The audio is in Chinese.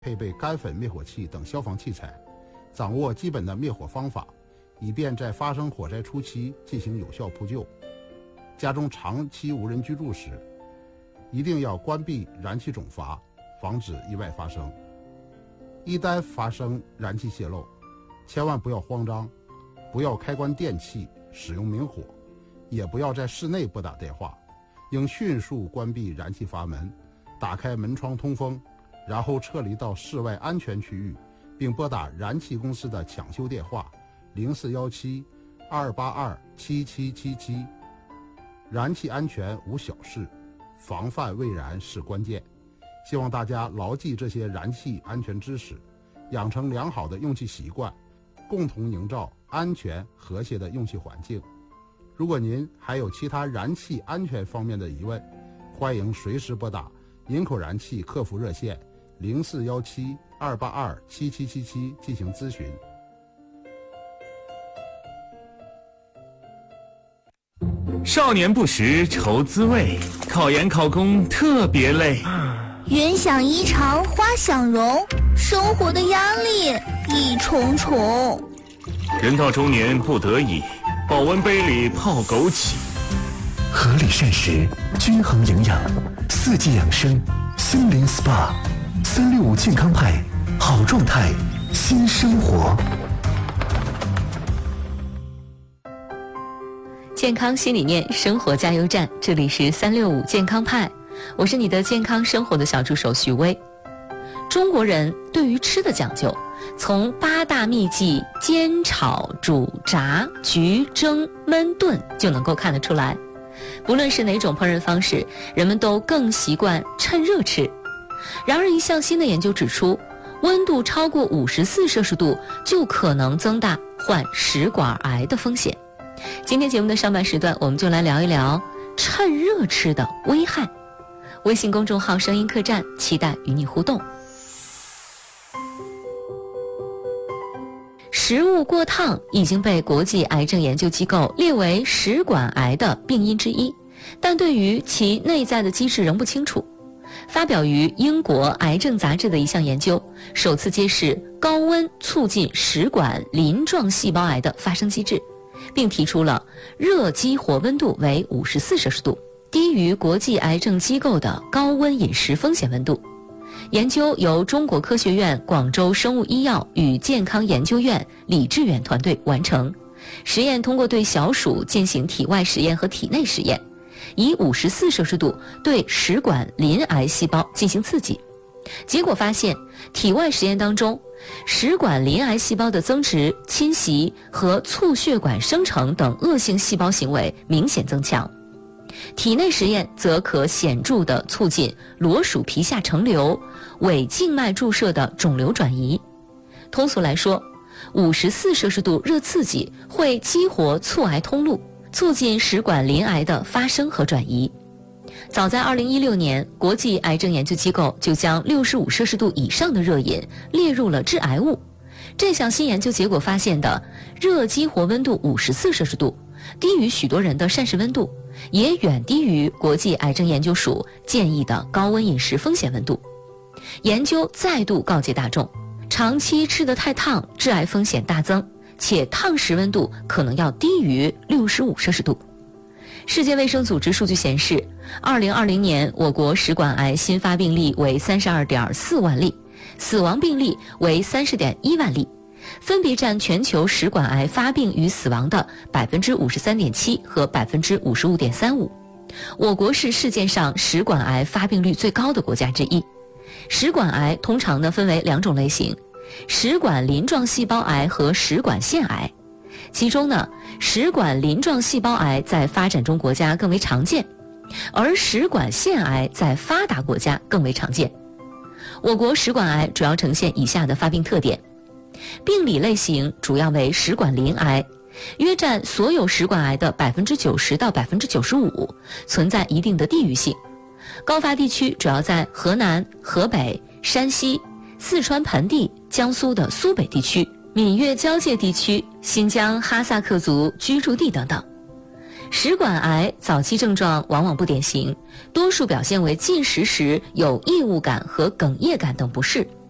配备干粉灭火器等消防器材，掌握基本的灭火方法，以便在发生火灾初期进行有效扑救。家中长期无人居住时，一定要关闭燃气总阀，防止意外发生。一旦发生燃气泄漏，千万不要慌张，不要开关电器，使用明火，也不要在室内拨打电话，应迅速关闭燃气阀门，打开门窗通风，然后撤离到室外安全区域，并拨打燃气公司的抢修电话0417-282-7777。燃气安全无小事，防范未然是关键。希望大家牢记这些燃气安全知识，养成良好的用气习惯，共同营造安全和谐的用气环境。如果您还有其他燃气安全方面的疑问，欢迎随时拨打营口燃气客服热线0417-282-7777进行咨询。 少年不识愁滋味，考研考公特别累。 云想衣裳花想容，生活的压力一重重。 人到中年不得已，保温杯里泡枸杞。 合理膳食，均衡营养，四季养生，心灵 SPA，365健康派，好状态，新生活。 健康新理念，生活加油站，这里是365健康派，我是你的健康生活的小助手徐薇。中国人对于吃的讲究，从8大秘技煎炒煮炸焗蒸焖炖就能够看得出来。不论是哪种烹饪方式，人们都更习惯趁热吃。然而一项新的研究指出，温度超过54摄氏度就可能增大患食管癌的风险。今天节目的上半时段，我们就来聊一聊趁热吃的危害。微信公众号声音客栈，期待与你互动。食物过烫已经被国际癌症研究机构列为食管癌的病因之一，但对于其内在的机制仍不清楚。发表于英国癌症杂志的一项研究，首次揭示高温促进食管鳞状细胞癌的发生机制，并提出了热激活温度为54摄氏度，低于国际癌症机构的高温饮食风险温度。研究由中国科学院广州生物医药与健康研究院李志远团队完成。实验通过对小鼠进行体外实验和体内实验，以54摄氏度对食管鳞癌细胞进行刺激。结果发现，体外实验当中，食管鳞癌细胞的增殖、侵袭和促血管生成等恶性细胞行为明显增强。体内实验则可显著地促进裸鼠皮下成瘤、伪静脉注射的肿瘤转移。通俗来说，54摄氏度热刺激会激活促癌通路，促进食管鳞癌的发生和转移。早在2016年，国际癌症研究机构就将65摄氏度以上的热饮列入了致癌物。这项新研究结果发现的热激活温度54摄氏度，低于许多人的膳食温度，也远低于国际癌症研究署建议的高温饮食风险温度。研究再度告诫大众，长期吃得太烫，致癌风险大增，且烫食温度可能要低于65摄氏度。世界卫生组织数据显示，2020年我国食管癌新发病例为32.4万例，死亡病例为30.1万例，分别占全球食管癌发病与死亡的 53.7% 和 55.35%。我国是世界上食管癌发病率最高的国家之一。食管癌通常分为2种类型，食管鳞状细胞癌和食管腺癌。其中食管鳞状细胞癌在发展中国家更为常见，而食管腺癌在发达国家更为常见。我国食管癌主要呈现以下的发病特点：病理类型主要为食管鳞癌，约占所有食管癌的 90% 到 95%， 存在一定的地域性。高发地区主要在河南、河北、山西、四川盆地、江苏的苏北地区、闽粤交界地区、新疆哈萨克族居住地等等。食管癌早期症状往往不典型，多数表现为进食时有异物感和哽咽感等不适，